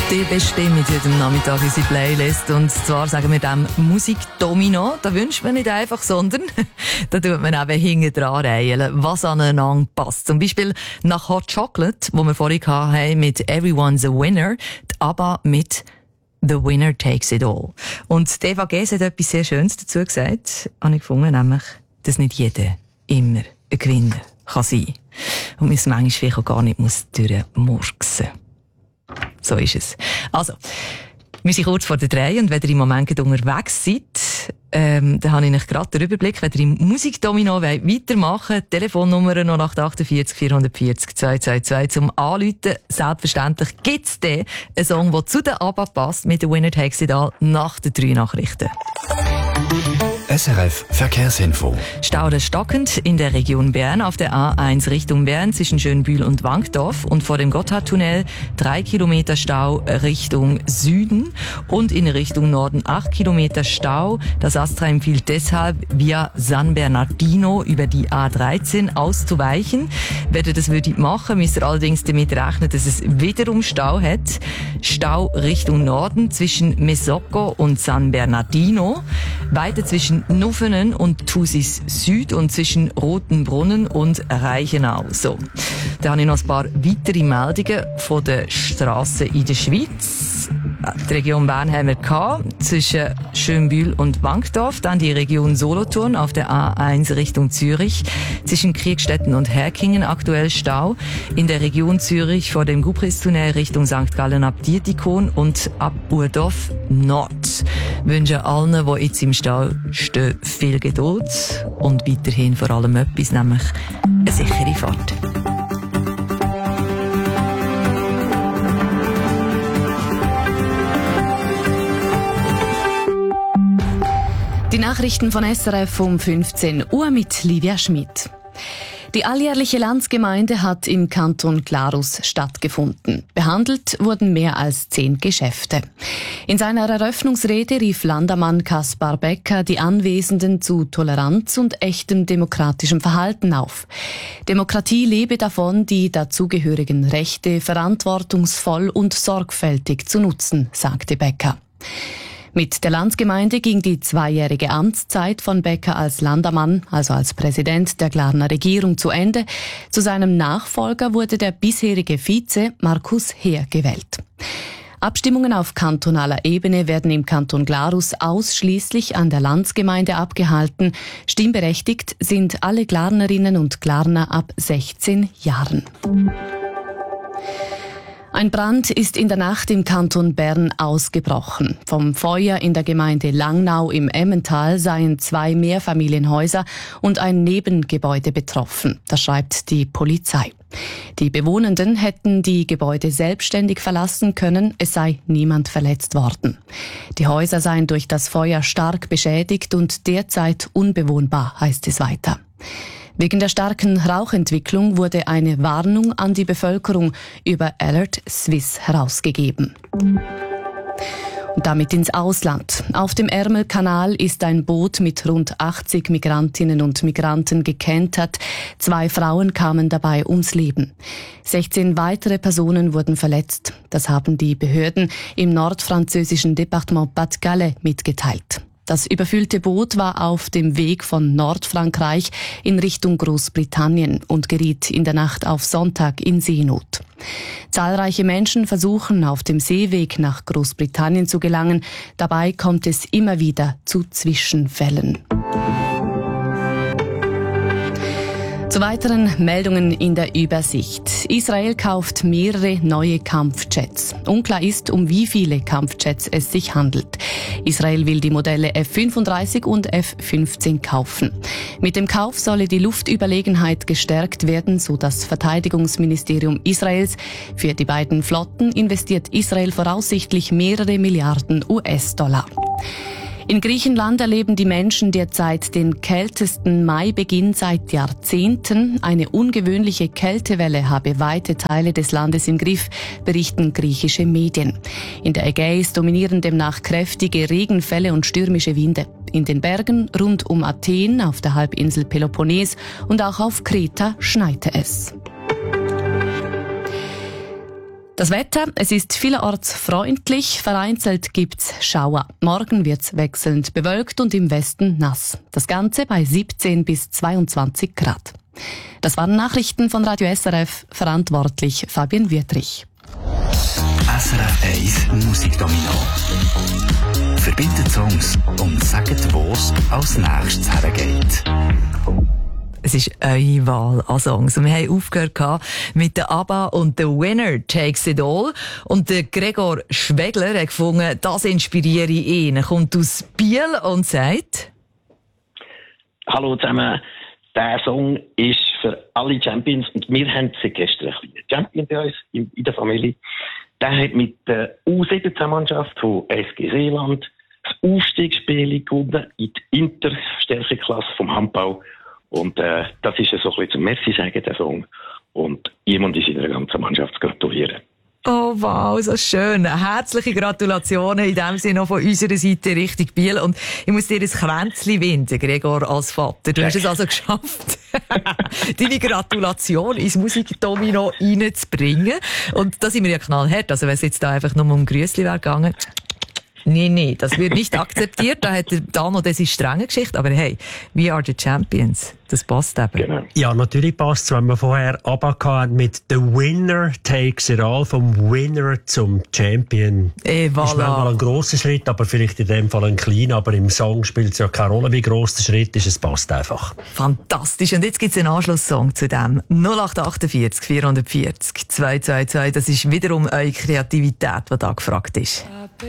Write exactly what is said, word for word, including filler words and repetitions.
Die bestimmen heute Nachmittag unsere Playlist. Und zwar sagen wir dem Musikdomino. Da wünscht man nicht einfach, sondern da tut man eben hinten dran reihen, was aneinander passt. Zum Beispiel nach Hot Chocolate, wo wir vorhin hatten mit Everyone's a Winner, die ABBA mit The Winner Takes It All. Und die Eva Gess hat etwas sehr Schönes dazu gesagt, habe ich gefunden, nämlich, dass nicht jeder immer ein Gewinner kann sein. Und man es manchmal vielleicht auch gar nicht muss durchmurksen. So ist es. Also, wir sind kurz vor der drei und wenn ihr im Moment unterwegs seid, ähm, dann habe ich euch gerade den Überblick, wenn ihr im Musikdomino weitermachen wollt, Telefonnummer null acht achtundvierzig vierhundertvierzig zweihundertzweiundzwanzig zum Anrufen. Selbstverständlich gibt es dann einen Song, der zu der ABBA passt, mit der Winner Takes It All nach den drei Nachrichten. S R F Verkehrsinfo. Stau stockend in der Region Bern auf der A eins Richtung Bern zwischen Schönbühl und Wankdorf und vor dem Gotthardtunnel drei Kilometer Stau Richtung Süden und in Richtung Norden acht Kilometer Stau. Das Astra empfiehlt deshalb via San Bernardino über die A dreizehn auszuweichen. Wenn ihr das würdet machen, müsst ihr allerdings damit rechnen, dass es wiederum Stau hat. Stau Richtung Norden zwischen Mesocco und San Bernardino. Weiter zwischen Nuffenen und Thusis Süd und zwischen Rotenbrunnen und Reichenau. So. Da habe ich noch ein paar weitere Meldungen von den Strassen in der Schweiz. Die Region Bern haben wir gehabt, zwischen Schönbühl und Wankdorf. Dann die Region Solothurn auf der A eins Richtung Zürich. Zwischen Kriegstetten und Herkingen aktuell Stau. In der Region Zürich vor dem Gubristunnel Richtung Sankt Gallen ab Dietikon und ab Urdorf Nord. Wünsche allen, die jetzt im Stau stehen, viel Geduld und weiterhin vor allem etwas, nämlich eine sichere Fahrt. Die Nachrichten von S R F um fünfzehn Uhr mit Livia Schmid. Die alljährliche Landsgemeinde hat im Kanton Glarus stattgefunden. Behandelt wurden mehr als zehn Geschäfte. In seiner Eröffnungsrede rief Landamann Kaspar Becker die Anwesenden zu Toleranz und echtem demokratischem Verhalten auf. Demokratie lebe davon, die dazugehörigen Rechte verantwortungsvoll und sorgfältig zu nutzen, sagte Becker. Mit der Landsgemeinde ging die zweijährige Amtszeit von Becker als Landamann, also als Präsident der Glarner Regierung, zu Ende. Zu seinem Nachfolger wurde der bisherige Vize Markus Heer gewählt. Abstimmungen auf kantonaler Ebene werden im Kanton Glarus ausschließlich an der Landsgemeinde abgehalten. Stimmberechtigt sind alle Glarnerinnen und Glarner ab sechzehn Jahren. Ein Brand ist in der Nacht im Kanton Bern ausgebrochen. Vom Feuer in der Gemeinde Langnau im Emmental seien zwei Mehrfamilienhäuser und ein Nebengebäude betroffen. Das schreibt die Polizei. Die Bewohnenden hätten die Gebäude selbstständig verlassen können, es sei niemand verletzt worden. Die Häuser seien durch das Feuer stark beschädigt und derzeit unbewohnbar, heißt es weiter. Wegen der starken Rauchentwicklung wurde eine Warnung an die Bevölkerung über Alert Swiss herausgegeben. Und damit ins Ausland. Auf dem Ärmelkanal ist ein Boot mit rund achtzig Migrantinnen und Migranten gekentert. Zwei Frauen kamen dabei ums Leben. sechzehn weitere Personen wurden verletzt. Das haben die Behörden im nordfranzösischen Departement Pas-de-Calais mitgeteilt. Das überfüllte Boot war auf dem Weg von Nordfrankreich in Richtung Großbritannien und geriet in der Nacht auf Sonntag in Seenot. Zahlreiche Menschen versuchen, auf dem Seeweg nach Großbritannien zu gelangen. Dabei kommt es immer wieder zu Zwischenfällen. Zu weiteren Meldungen in der Übersicht. Israel kauft mehrere neue Kampfjets. Unklar ist, um wie viele Kampfjets es sich handelt. Israel will die Modelle F fünfunddreißig und F fünfzehn kaufen. Mit dem Kauf solle die Luftüberlegenheit gestärkt werden, so das Verteidigungsministerium Israels. Für die beiden Flotten investiert Israel voraussichtlich mehrere Milliarden U S-Dollar. In Griechenland erleben die Menschen derzeit den kältesten Maibeginn seit Jahrzehnten. Eine ungewöhnliche Kältewelle habe weite Teile des Landes im Griff, berichten griechische Medien. In der Ägäis dominieren demnach kräftige Regenfälle und stürmische Winde. In den Bergen rund um Athen, auf der Halbinsel Peloponnes und auch auf Kreta schneite es. Das Wetter, es ist vielerorts freundlich, vereinzelt gibt's Schauer. Morgen wird's wechselnd bewölkt und im Westen nass. Das Ganze bei siebzehn bis zweiundzwanzig Grad. Das waren Nachrichten von Radio S R F, verantwortlich Fabian Wietrich. S R F eins Musikdomino. Verbindet Songs und sagt, wo es als nächstes hergeht. Es ist eure Wahl an Songs. Und wir haben aufgehört mit der ABBA und «The Winner Takes It All». Und der Gregor Schwegler hat gefunden, das inspiriere ihn. Er kommt aus Biel und sagt: Hallo zusammen. Der Song ist für alle Champions. Und wir haben sie gestern ein bisschen Champion bei uns in, in der Familie. Der hat mit der U siebzehn-Mannschaft von S G Seeland das Aufstiegsspiel gewonnen in die Interstärkeklasse vom Handball. Und äh, das ist ja so ein bisschen zum Merci sagen, der Song. Und jemand in seiner ganzen Mannschaft zu gratulieren. Oh wow, so schön. Herzliche Gratulationen in dem Sinne noch von unserer Seite Richtung Biel. Und ich muss dir ein Kränzchen winden, Gregor, als Vater. Du hast es also geschafft, deine Gratulation ins Musikdomino reinzubringen. Und da sind wir ja knallhart. Also wenn es jetzt da einfach nur um Grüßli wäre gegangen, nee, nee, das wird nicht akzeptiert. Da hat der Dano, das ist strenge Geschichte. Aber hey, we are the champions. Das passt eben. Genau. Ja, natürlich passt es, wenn wir vorher ABBA hatten mit «The Winner Takes It All», vom Winner zum Champion. Et voilà. Ist manchmal ein grosser Schritt, aber vielleicht in dem Fall ein kleiner. Aber im Song spielt es ja keine Rolle, wie gross der Schritt ist. Es passt einfach. Fantastisch. Und jetzt gibt es einen Anschlusssong zu dem. null acht achtundvierzig vierhundertvierzig zwei zwei zwei. Das ist wiederum eure Kreativität, die da gefragt ist.